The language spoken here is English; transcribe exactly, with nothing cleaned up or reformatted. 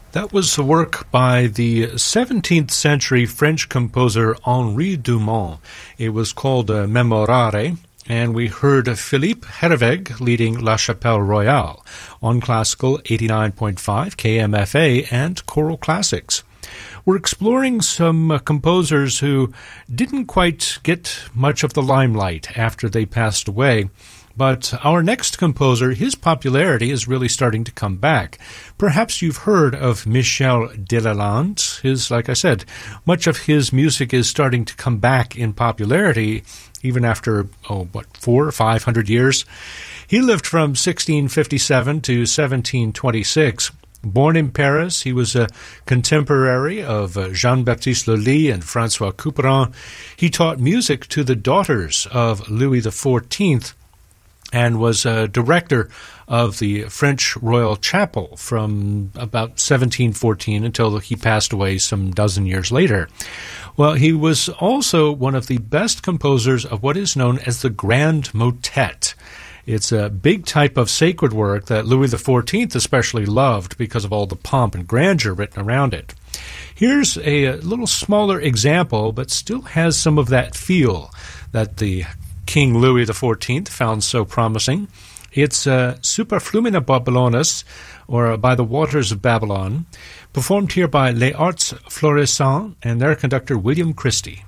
That was the work by the seventeenth century French composer Henri Dumont. It was called uh, Memorare, and we heard Philippe Herveg leading La Chapelle Royale on Classical eighty-nine point five K M F A and Choral Classics. We're exploring some uh, composers who didn't quite get much of the limelight after they passed away. But our next composer, his popularity is really starting to come back. Perhaps you've heard of Michel Delalande. His, like I said, much of his music is starting to come back in popularity, even after, oh, what, four or five hundred years? He lived from sixteen fifty-seven to seventeen twenty-six. Born in Paris, he was a contemporary of uh, Jean-Baptiste Lully and François Couperin. He taught music to the daughters of Louis the fourteenth, and was a director of the French Royal Chapel from about seventeen fourteen until he passed away some dozen years later. Well, he was also one of the best composers of what is known as the Grand Motet. It's a big type of sacred work that Louis the fourteenth especially loved because of all the pomp and grandeur written around it. Here's a little smaller example, but still has some of that feel that the King Louis the fourteenth found so promising. It's uh, Super Flumina Babylonis, or uh, By the Waters of Babylon, performed here by Les Arts Florissants and their conductor William Christie.